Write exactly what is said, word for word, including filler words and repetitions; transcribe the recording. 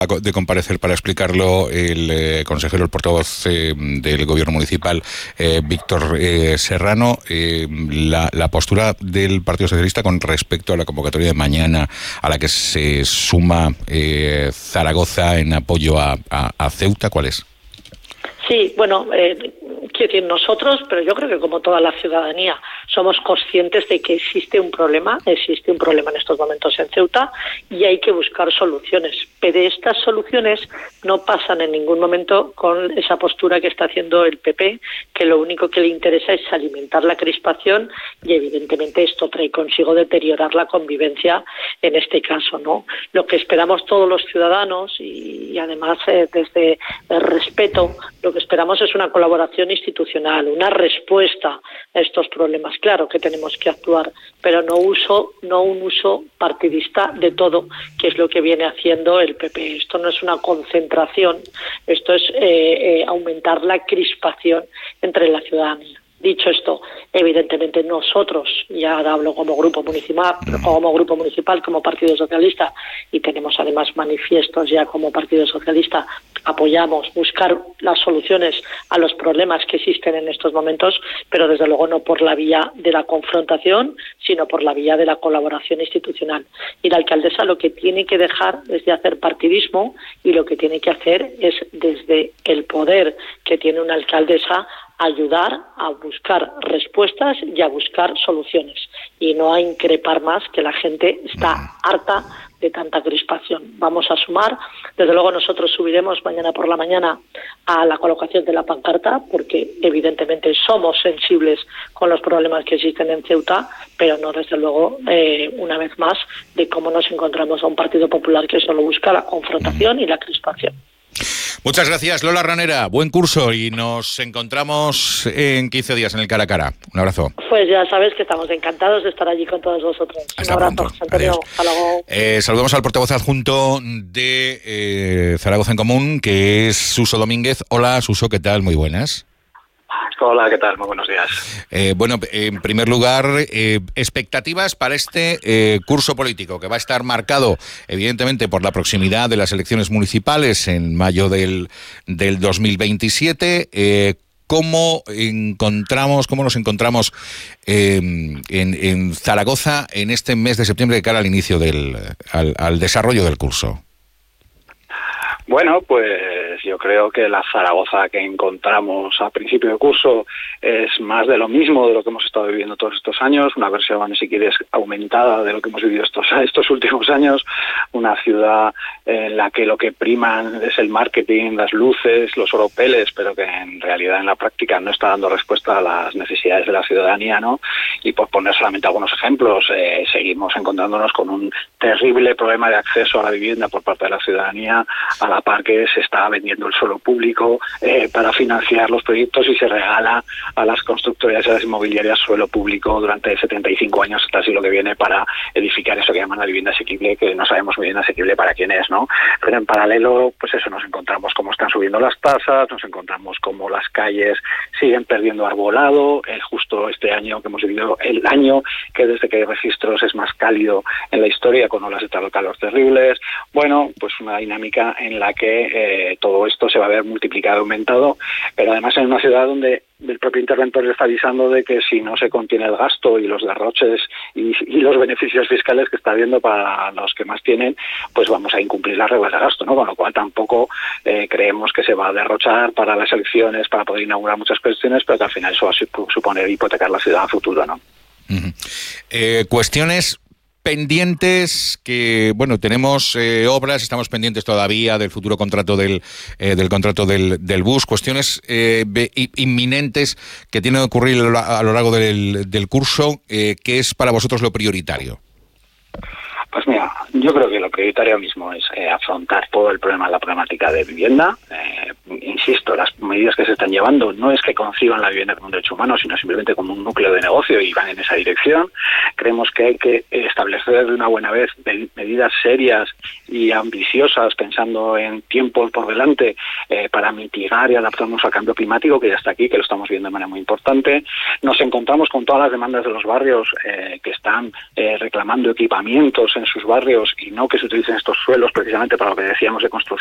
de comparecer para explicarlo el eh, consejero, el portavoz eh, del gobierno municipal, eh, Víctor eh, Serrano. Eh, la, la postura del Partido Socialista con respecto a la convocatoria de mañana, a la que se suma eh, Zaragoza en apoyo a, a, a Ceuta, ¿cuál es? Sí, bueno, eh, quiero decir, nosotros, pero yo creo que como toda la ciudadanía, somos conscientes de que existe un problema, existe un problema en estos momentos en Ceuta y hay que buscar soluciones. Pero estas soluciones no pasan en ningún momento con esa postura que está haciendo el P P, que lo único que le interesa es alimentar la crispación y evidentemente esto trae consigo deteriorar la convivencia en este caso, ¿no? Lo que esperamos todos los ciudadanos y, y además eh, desde el respeto, lo que esperamos es una colaboración institucional, una respuesta a estos problemas. Claro que tenemos que actuar, pero no uso, no un uso partidista de todo, que es lo que viene haciendo el P P. Esto no es una concentración, esto es eh, eh, aumentar la crispación entre la ciudadanía. Dicho esto, evidentemente nosotros, ya ahora hablo como grupo municipal, como grupo municipal, como Partido Socialista, y tenemos además manifiestos ya como Partido Socialista, apoyamos buscar las soluciones a los problemas que existen en estos momentos, pero desde luego no por la vía de la confrontación, sino por la vía de la colaboración institucional. Y la alcaldesa lo que tiene que dejar es de hacer partidismo y lo que tiene que hacer es desde el poder que tiene una alcaldesa ayudar a buscar respuestas y a buscar soluciones y no a increpar más, que la gente está harta de tanta crispación. Vamos a sumar, desde luego nosotros subiremos mañana por la mañana a la colocación de la pancarta porque evidentemente somos sensibles con los problemas que existen en Ceuta, pero no desde luego eh, una vez más de cómo nos encontramos a un Partido Popular que solo busca la confrontación y la crispación. Muchas gracias, Lola Ranera. Buen curso y nos encontramos en quince días en el cara a cara. Un abrazo. Pues ya sabes que estamos encantados de estar allí con todos vosotros. Hasta Un abrazo, pronto. Antonio. Hasta luego. Eh, saludamos al portavoz adjunto de eh, Zaragoza en Común, que es Suso Domínguez. Hola, Suso, ¿qué tal? Muy buenas. Hola, ¿qué tal? Muy buenos días. Eh, bueno, en primer lugar, eh, expectativas para este eh, curso político, que va a estar marcado, evidentemente, por la proximidad de las elecciones municipales en mayo del, del dos mil veintisiete. Eh, ¿Cómo encontramos, cómo nos encontramos eh, en, en Zaragoza en este mes de septiembre de cara al inicio del, al, al desarrollo del curso? Bueno, pues yo creo que la Zaragoza que encontramos a principio de curso es más de lo mismo de lo que hemos estado viviendo todos estos años, una versión, si quieres, aumentada de lo que hemos vivido estos, estos últimos años, una ciudad en la que lo que priman es el marketing, las luces, los oropeles, pero que en realidad en la práctica no está dando respuesta a las necesidades de la ciudadanía, ¿no? Y por poner solamente algunos ejemplos, eh, seguimos encontrándonos con un terrible problema de acceso a la vivienda por parte de la ciudadanía, a la par que se está vendiendo el suelo público eh, para financiar los proyectos y se regala a las constructoras y a las inmobiliarias suelo público durante setenta y cinco años hasta el siglo que viene para edificar eso que llaman la vivienda asequible, que no sabemos muy bien asequible para quién es, ¿no? Pero en paralelo, pues eso, nos encontramos cómo están subiendo las tasas, nos encontramos cómo las calles siguen perdiendo arbolado, eh, justo este año que hemos vivido, el año que desde que hay registros es más cálido en la historia, con olas de calor terribles. Bueno, pues una dinámica en la que eh, todo esto se va a ver multiplicado, aumentado, pero además en una ciudad donde el propio interventor está avisando de que si no se contiene el gasto y los derroches y, y los beneficios fiscales que está habiendo para los que más tienen, pues vamos a incumplir las reglas de gasto, ¿no? Con lo cual tampoco eh, creemos que se va a derrochar para las elecciones, para poder inaugurar muchas cuestiones, pero que al final eso va a suponer hipotecar la ciudad a futuro, ¿no? Uh-huh. Eh, cuestiones pendientes que, bueno, tenemos eh, obras, estamos pendientes todavía del futuro contrato del eh, del contrato del, del bus, cuestiones eh, inminentes que tienen que ocurrir a lo largo del, del curso, eh, ¿qué es para vosotros lo prioritario? Pues mira, yo creo que lo prioritario mismo es eh, afrontar todo el problema, la problemática de vivienda, eh, insisto, las medidas que se están llevando no es que conciban la vivienda como un derecho humano, sino simplemente como un núcleo de negocio y van en esa dirección. Creemos que hay que establecer de una buena vez medidas serias y ambiciosas, pensando en tiempos por delante, eh, para mitigar y adaptarnos al cambio climático, que ya está aquí, que lo estamos viendo de manera muy importante. Nos encontramos con todas las demandas de los barrios eh, que están eh, reclamando equipamientos en sus barrios y no que se utilicen estos suelos precisamente para lo que decíamos de construcción